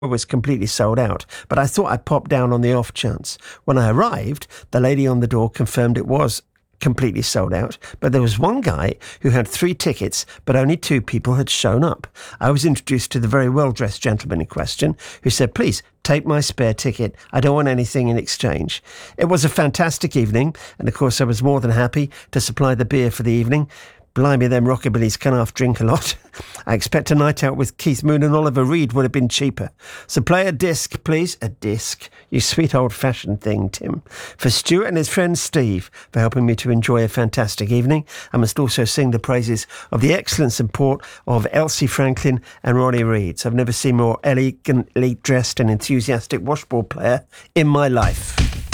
was completely sold out, but I thought I'd pop down on the off chance. When I arrived, the lady on the door confirmed it was completely sold out, but there was one guy who had 3 tickets, but only 2 people had shown up. I was introduced to the very well-dressed gentleman in question, who said, "Please, take my spare ticket. I don't want anything in exchange." It was a fantastic evening, and of course I was more than happy to supply the beer for the evening. Blimey, them rockabillys can half drink a lot. I expect a night out with Keith Moon and Oliver Reed would have been cheaper. So play a disc, please. A disc. You sweet old-fashioned thing, Tim. For Stuart and his friend Steve for helping me to enjoy a fantastic evening. I must also sing the praises of the excellent support of Elsie Franklin and Ronnie Reed. I've never seen more elegantly dressed and enthusiastic washball player in my life.